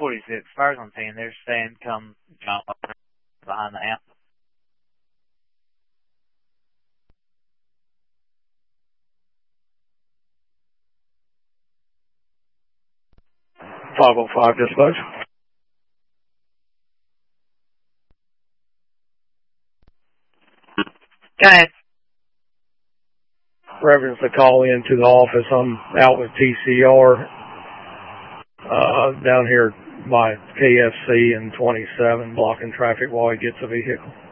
46, fires on scene. They're saying come jump up behind the amp. .505 dispatch. Go ahead. Reference to call into the office. I'm out with TCR down here by KFC and 27, blocking traffic while he gets a vehicle.